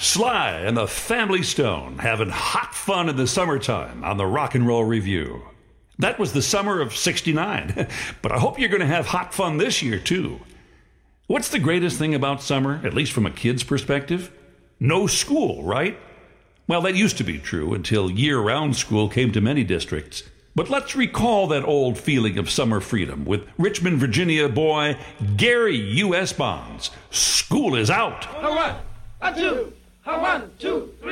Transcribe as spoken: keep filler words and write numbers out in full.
Sly and the Family Stone having hot fun in the summertime on the Rock and Roll Review. That was the summer of sixty-nine, but I hope you're going to have hot fun this year, too. What's the greatest thing about summer, at least from a kid's perspective? No school, right? Well, that used to be true until year-round school came to many districts. But let's recall that old feeling of summer freedom with Richmond, Virginia boy Gary U S Bonds. School is out. A one, a two, a one, two, three.